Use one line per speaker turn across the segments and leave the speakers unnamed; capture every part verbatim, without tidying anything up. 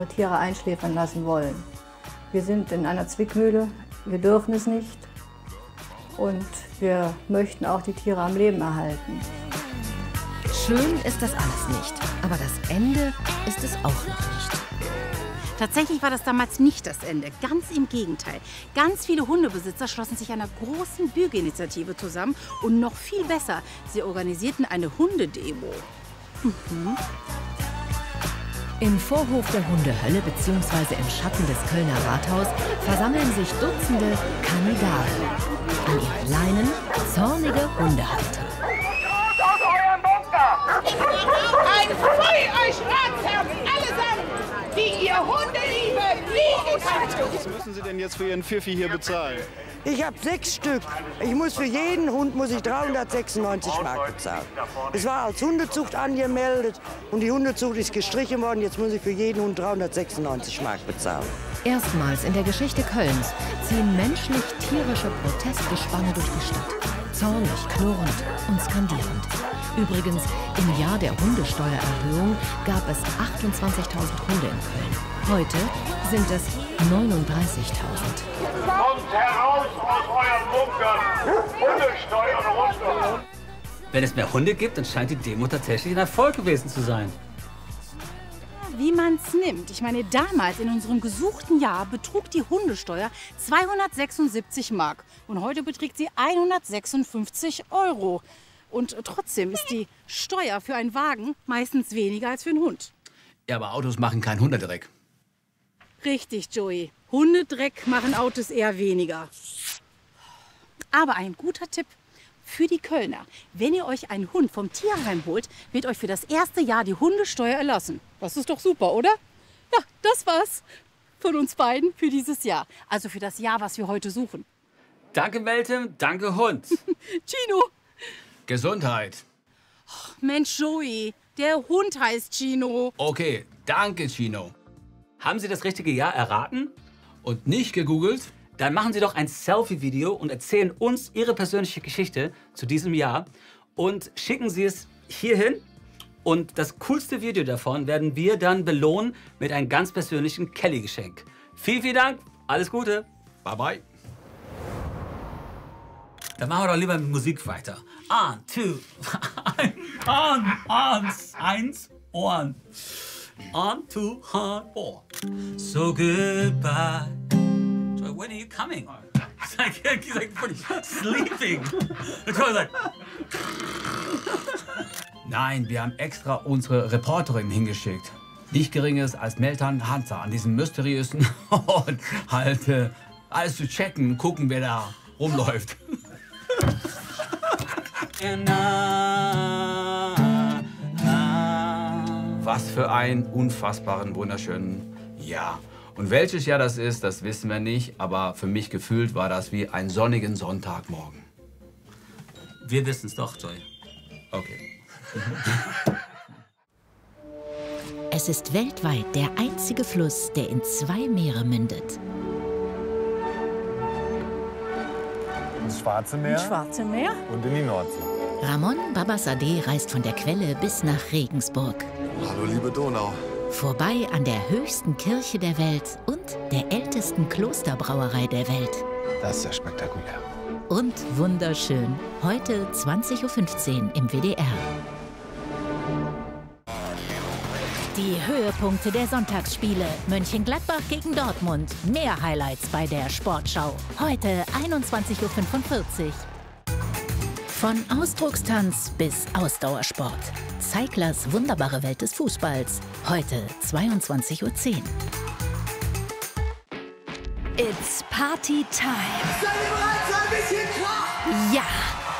Tiere einschläfern lassen wollen. Wir sind in einer Zwickmühle, wir dürfen es nicht und wir möchten auch die Tiere am Leben erhalten.
Schön ist das alles nicht, aber das Ende ist es auch noch nicht.
Tatsächlich war das damals nicht das Ende, ganz im Gegenteil. Ganz viele Hundebesitzer schlossen sich einer großen Bürgerinitiative zusammen und noch viel besser, sie organisierten eine Hundedemo. Mhm.
Im Vorhof der Hundehölle bzw. im Schatten des Kölner Rathaus versammeln sich Dutzende Kannibalen. An ihren Leinen zornige Hundehalter.
Aus eurem Bunker! Ein Pfui euch Ratsherren allesamt, die ihr Hundeliebe lieben könnt!
Was müssen Sie denn jetzt für Ihren Pfiffi hier bezahlen?
Ich habe sechs Stück. Ich muss für jeden Hund muss ich dreihundertsechsundneunzig Mark bezahlen. Es war als Hundezucht angemeldet und die Hundezucht ist gestrichen worden. Jetzt muss ich für jeden Hund dreihundertsechsundneunzig Mark bezahlen.
Erstmals in der Geschichte Kölns ziehen menschlich-tierische Protestgespanne durch die Stadt. Zornig, knurrend und skandierend. Übrigens, im Jahr der Hundesteuererhöhung gab es achtundzwanzigtausend Hunde in Köln. Heute sind es neununddreißigtausend.
Kommt heraus aus euren Bunkern! Hundesteuern runter!
Wenn es mehr Hunde gibt, dann scheint die Demo tatsächlich ein Erfolg gewesen zu sein.
Wie man es nimmt. Ich meine, damals in unserem gesuchten Jahr betrug die Hundesteuer zweihundertsechsundsiebzig Mark. Und heute beträgt sie hundertsechsundfünfzig Euro. Und trotzdem ist die Steuer für einen Wagen meistens weniger als für einen Hund.
Ja, aber Autos machen keinen Hundedreck.
Richtig, Joey. Hundedreck machen Autos eher weniger. Aber ein guter Tipp für die Kölner. Wenn ihr euch einen Hund vom Tierheim holt, wird euch für das erste Jahr die Hundesteuer erlassen. Das ist doch super, oder? Ja, das war's von uns beiden für dieses Jahr. Also für das Jahr, was wir heute suchen.
Danke, Meltem. Danke, Hund.
Chino.
Gesundheit.
Mensch, Joey, der Hund heißt Chino.
Okay, danke, Chino. Haben Sie das richtige Jahr erraten und nicht gegoogelt? Dann machen Sie doch ein Selfie-Video und erzählen uns Ihre persönliche Geschichte zu diesem Jahr und schicken Sie es hierhin. Und das coolste Video davon werden wir dann belohnen mit einem ganz persönlichen Kelly-Geschenk. Vielen, vielen Dank, alles Gute, bye bye. Dann machen wir doch lieber mit Musik weiter. One, two, on, eins, eins, one. On, two, on, four. So goodbye. Joy, when are you coming? He's like, he's like sleeping. The Joy's like. Nein, wir haben extra unsere Reporterin hingeschickt. Nicht Geringes als Meltan Hansa an diesem mysteriösen Ort. Halt, äh, alles zu checken, gucken, wer da rumläuft. Was für einen unfassbaren, wunderschönen Jahr. Und welches Jahr das ist, das wissen wir nicht, aber für mich gefühlt war das wie ein sonnigen Sonntagmorgen. Wir wissen es doch, Joy. Okay.
Es ist weltweit der einzige Fluss, der in zwei Meere mündet.
Ins Schwarze Meer,
Ins Schwarze Meer
und in die Nordsee.
Ramon Babassadeh reist von der Quelle bis nach Regensburg.
Hallo, liebe Donau.
Vorbei an der höchsten Kirche der Welt und der ältesten Klosterbrauerei der Welt.
Das ist ja spektakulär.
Und wunderschön. Heute zwanzig Uhr fünfzehn im W D R. Die Höhepunkte der Sonntagsspiele. Mönchengladbach gegen Dortmund. Mehr Highlights bei der Sportschau. Heute einundzwanzig Uhr fünfundvierzig. Von Ausdruckstanz bis Ausdauersport. Zeiglers wunderbare Welt des Fußballs. Heute zweiundzwanzig Uhr zehn. It's Party Time.
Seid ihr bereit für ein bisschen Krach?
Ja!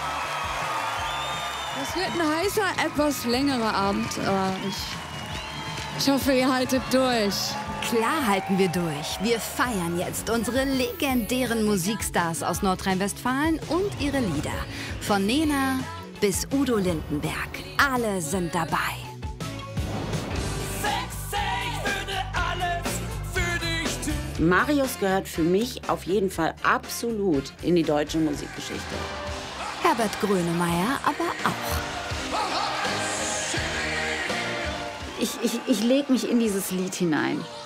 Es wird ein heißer, etwas längerer Abend, aber ich, ich hoffe, ihr haltet durch.
Klar halten wir durch. Wir feiern jetzt unsere legendären Musikstars aus Nordrhein-Westfalen und ihre Lieder. Von Nena bis Udo Lindenberg. Alle sind dabei.
Marius gehört für mich auf jeden Fall absolut in die deutsche Musikgeschichte.
Herbert Grönemeyer aber auch.
Ich, ich, ich lege mich in dieses Lied hinein.